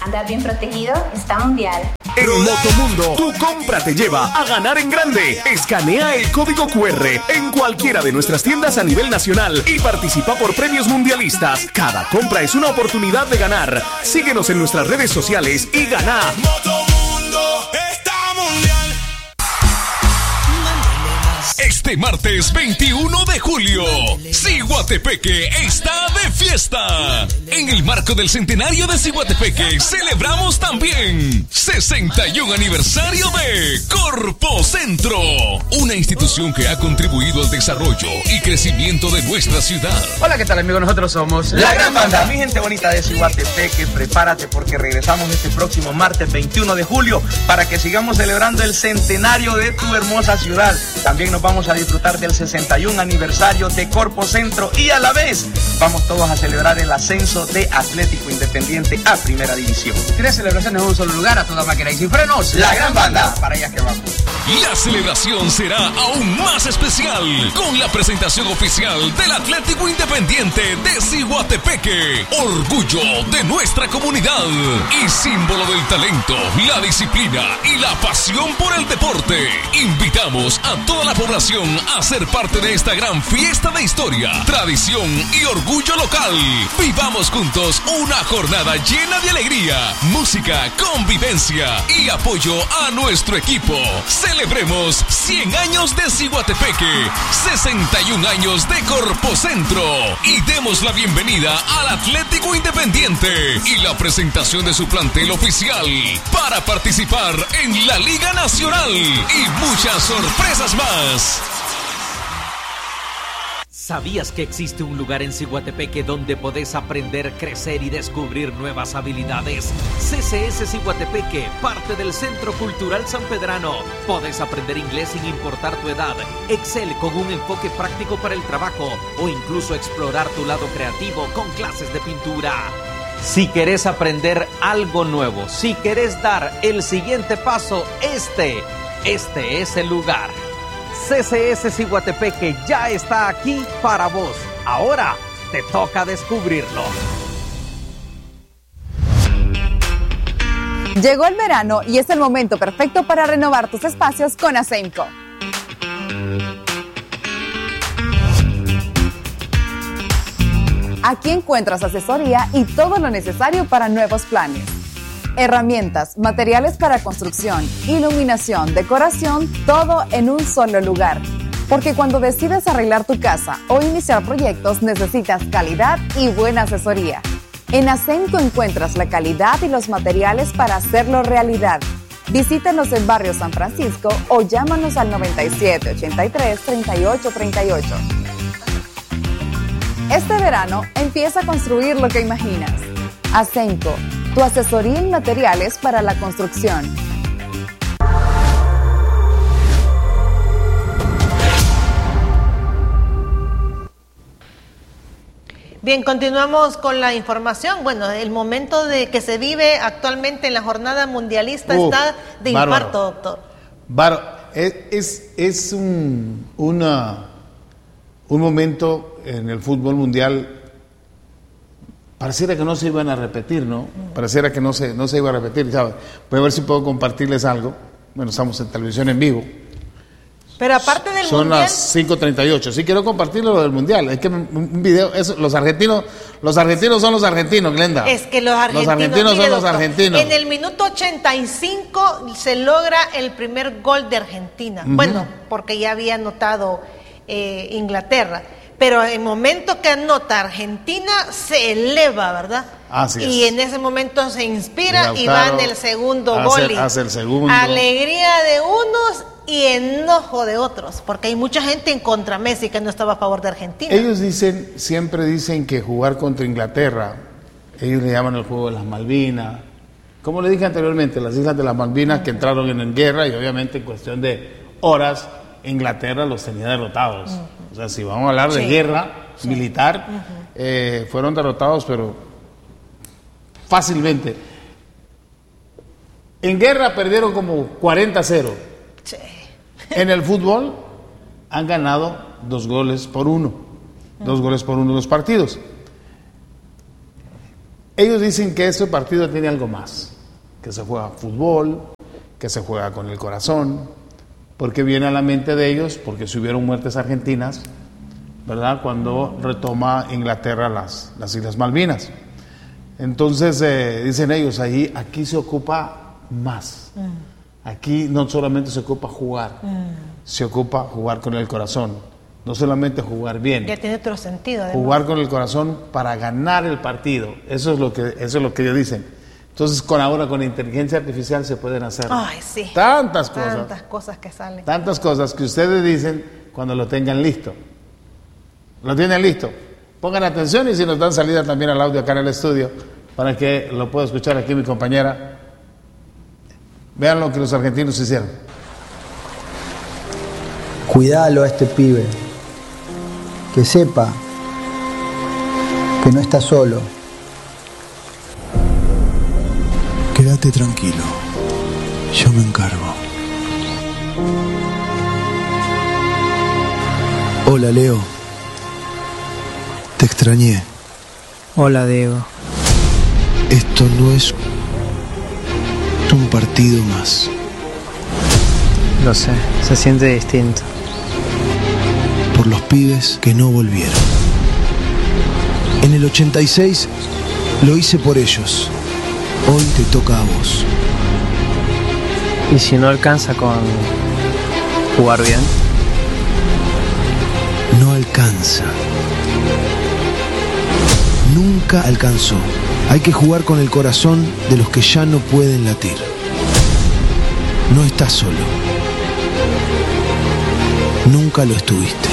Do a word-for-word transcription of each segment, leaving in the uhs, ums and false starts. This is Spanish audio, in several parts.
Andar bien protegido está mundial. En Motomundo, tu compra te lleva a ganar en grande. Escanea el código cu erre en cualquiera de nuestras tiendas a nivel nacional y participa por premios mundialistas. Cada compra es una oportunidad de ganar. Síguenos en nuestras redes sociales y gana. Motomundo está mundial. Este martes veintiuno de julio, Ciguatepeque está de fiesta. En el marco del centenario de Ciguatepeque celebramos también sesenta y un aniversario de Corpo Centro, una institución que ha contribuido al desarrollo y crecimiento de nuestra ciudad. Hola, ¿qué tal, amigos? Nosotros somos La Gran Banda. Mi gente bonita de Ciguatepeque, prepárate porque regresamos este próximo martes veintiuno de julio para que sigamos celebrando el centenario de tu hermosa ciudad. También nos vamos a disfrutar del sesenta y un aniversario de Corpo Centro y a la vez vamos todos a celebrar el ascenso de Atlético Independiente a Primera División. Tres celebraciones en un solo lugar, a toda máquina y sin frenos. La Gran Banda. Para allá que vamos. La celebración será aún más especial con la presentación oficial del Atlético Independiente de Ciguatepeque, orgullo de nuestra comunidad y símbolo del talento, la disciplina y la pasión por el deporte. Invitamos a toda la población a ser parte de esta gran fiesta de historia, tradición y orgullo local. Vivamos juntos una jornada llena de alegría, música, convivencia y apoyo a nuestro equipo. Celebremos cien años de Ciguatepeque, sesenta y un años de Corpo Centro y demos la bienvenida al Atlético Independiente y la presentación de su plantel oficial para participar en la Liga Nacional y muchas sorpresas más. ¿Sabías que existe un lugar en Ciguatepeque donde podés aprender, crecer y descubrir nuevas habilidades? C C S Ciguatepeque, parte del Centro Cultural Sanpedrano. Podés aprender inglés sin importar tu edad, Excel con un enfoque práctico para el trabajo o incluso explorar tu lado creativo con clases de pintura. Si querés aprender algo nuevo, si querés dar el siguiente paso, este, este es el lugar. C C S Ciguatepeque ya está aquí para vos. Ahora te toca descubrirlo. Llegó el verano y es el momento perfecto para renovar tus espacios con Asemco. Aquí encuentras asesoría y todo lo necesario para nuevos planes. Herramientas, materiales para construcción, iluminación, decoración, todo en un solo lugar. Porque cuando decides arreglar tu casa o iniciar proyectos necesitas calidad y buena asesoría. En Asemco encuentras la calidad y los materiales para hacerlo realidad. Visítanos en Barrio San Francisco o llámanos al noventa y siete, ochenta y tres, treinta y ocho, treinta y ocho. Este verano empieza a construir lo que imaginas. Asemco, tu asesoría en materiales para la construcción. Bien, continuamos con la información. Bueno, el momento de que se vive actualmente en la jornada mundialista uh, está de bárbaro. Infarto, doctor. Bárbaro. Es, es, es un, una, un momento en el fútbol mundial. Pareciera que no se iban a repetir, ¿no? Pareciera que no se, no se iba a repetir, ¿sabes? Voy a ver si puedo compartirles algo. Bueno, estamos en televisión en vivo. Pero aparte del Son mundial... las cinco treinta y ocho. Sí quiero compartirlo lo del mundial. Es que un video, eso, los argentinos, los argentinos son los argentinos, Glenda. Es que los argentinos, los argentinos mire, son los doctor, argentinos. En el minuto ochenta y cinco se logra el primer gol de Argentina. Uh-huh. Bueno, porque ya había anotado eh, Inglaterra. Pero en el momento que anota Argentina, se eleva, ¿verdad? Así y es. en ese momento se inspira y, y va en el segundo hace, gol. Hace el segundo. Alegría de unos y enojo de otros, porque hay mucha gente en contra Messi que no estaba a favor de Argentina. Ellos dicen, siempre dicen que jugar contra Inglaterra, ellos le llaman el juego de las Malvinas. Como le dije anteriormente, las islas de las Malvinas que entraron en guerra y obviamente en cuestión de horas, Inglaterra los tenía derrotados. Uh-huh. O sea, si vamos a hablar de sí. guerra sí. militar, uh-huh. eh, fueron derrotados, pero fácilmente. En guerra perdieron como cuarenta a cero. Sí. En el fútbol han ganado dos goles por uno. Uh-huh. Dos goles por uno los partidos. ellos dicen que este partido tiene algo más, que se juega fútbol, que se juega con el corazón, porque viene a la mente de ellos, porque si hubieron muertes argentinas, ¿verdad? Cuando retoma Inglaterra las, las Islas Malvinas. Entonces, eh, dicen ellos, ahí, aquí se ocupa más. Mm. Aquí no solamente se ocupa jugar, mm. se ocupa jugar con el corazón. No solamente jugar bien. Ya tiene otro sentido. Además. Jugar con el corazón para ganar el partido. Eso es lo que, eso es lo que ellos dicen. Entonces, con ahora con inteligencia artificial se pueden hacer Ay, sí. tantas cosas. Tantas cosas que salen. Tantas cosas que ustedes dicen cuando lo tengan listo. ¿Lo tienen listo? Pongan atención y si nos dan salida también al audio acá en el estudio para que lo pueda escuchar aquí mi compañera. Vean lo que los argentinos hicieron. Cuidalo a este pibe. Que sepa que no está solo. Quédate tranquilo, yo me encargo. Hola, Leo. Te extrañé. Hola, Diego. Esto no es un partido más. Lo sé, se siente distinto. Por los pibes que no volvieron. En el ochenta y seis lo hice por ellos. Hoy te toca a vos. ¿Y si no alcanza con jugar bien? No alcanza. Nunca alcanzó. Hay que jugar con el corazón de los que ya no pueden latir. No estás solo. Nunca lo estuviste.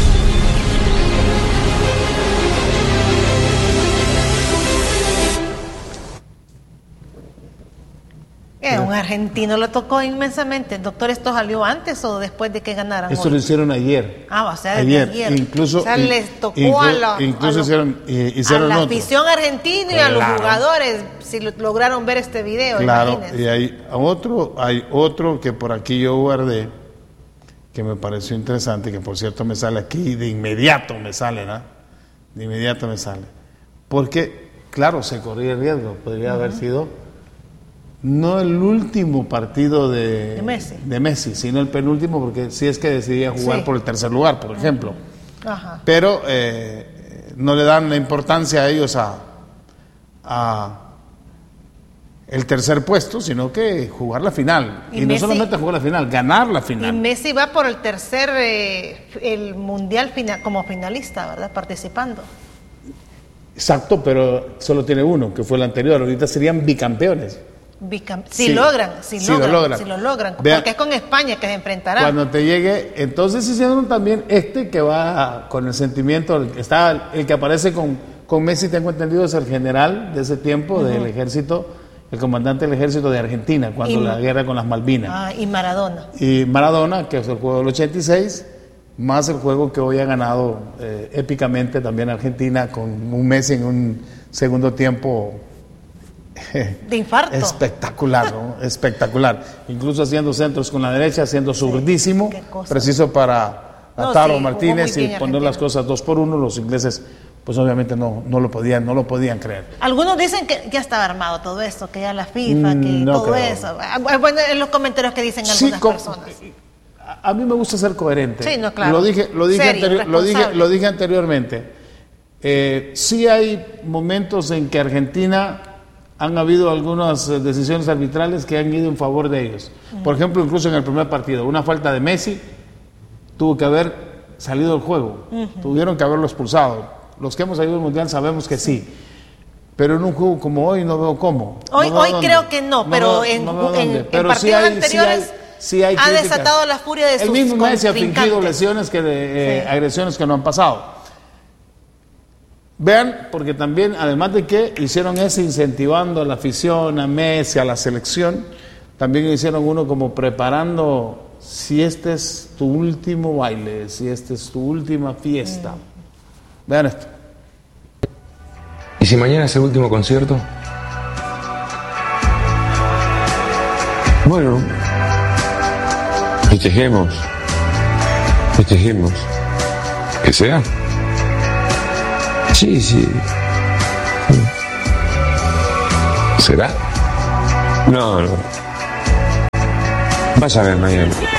Eh, un argentino lo tocó inmensamente. Doctor, ¿esto salió antes o después de que ganaran? Esto hoy? Lo hicieron ayer. Ah, o sea, desde ayer. ayer. Incluso, o sea, in, les tocó inclu, a, la, incluso a, los, hicieron, eh, hicieron a la otro. afición argentina y claro. a los jugadores, si lo, lograron ver este video. Claro, imagínense. y hay otro, hay otro que por aquí yo guardé, que me pareció interesante, que por cierto me sale aquí, de inmediato me sale, ¿no? De inmediato me sale. Porque, claro, se corría el riesgo, podría uh-huh. haber sido no el último partido de, de, Messi. de Messi, sino el penúltimo, porque si es que decidía jugar sí. por el tercer lugar, por ejemplo. Ajá. Pero eh, no le dan la importancia a ellos a, a el tercer puesto, sino que jugar la final. Y, y Messi, no solamente jugar la final, ganar la final. Y Messi va por el tercer, eh, el mundial final, como finalista, ¿verdad? Participando. Exacto, pero solo tiene uno, que fue el anterior. Ahorita serían bicampeones. Bicam si sí, logran, si, sí logran, lo logran, si lo logran, Vean, porque es con España que se enfrentará. Cuando te llegue, entonces hicieron también este que va con el sentimiento, está el que aparece con, con Messi, tengo entendido, es el general de ese tiempo, uh-huh. del ejército, el comandante del ejército de Argentina, cuando y, la guerra con las Malvinas. Ah, y Maradona. Y Maradona, que es el juego del ochenta y seis, más el juego que hoy ha ganado eh, épicamente también Argentina, con un Messi en un segundo tiempo de infarto. Espectacular, ¿no? Espectacular. Incluso haciendo centros con la derecha, haciendo zurdísimo, sí, preciso para Lautaro no, sí, Martínez y poner las cosas dos por uno. Los ingleses, pues obviamente no, no lo podían, no lo podían creer. Algunos dicen que ya estaba armado todo esto, que ya la FIFA, que no todo creo. Eso. Bueno, en los comentarios que dicen algunas sí, personas. A mí me gusta ser coherente. Sí, no, claro. Lo dije, lo dije, Serio, anteri lo dije, lo dije anteriormente. Eh, sí hay momentos en que Argentina han habido algunas decisiones arbitrales que han ido en favor de ellos. Uh-huh. Por ejemplo, incluso en el primer partido, una falta de Messi tuvo que haber salido del juego. Uh-huh. Tuvieron que haberlo expulsado. Los que hemos salido del Mundial sabemos que sí. Pero en un juego como hoy no veo cómo. Hoy, no veo hoy dónde. creo que no, pero no veo, en, no en, en pero partidos sí hay, anteriores sí hay, sí hay ha desatado la furia de sus El mismo Messi ha fingido contrincantes. lesiones, que de, eh, Sí. agresiones que no han pasado. Vean, porque también, además de que hicieron ese incentivando a la afición, a Messi, a la selección, también hicieron uno como preparando, si este es tu último baile, si esta es tu última fiesta. Mm. Vean esto. ¿Y si mañana es el último concierto? Bueno, festejemos, festejemos, que sea. Sí, sí. ¿Será? No, no. Vas a ver, Miami.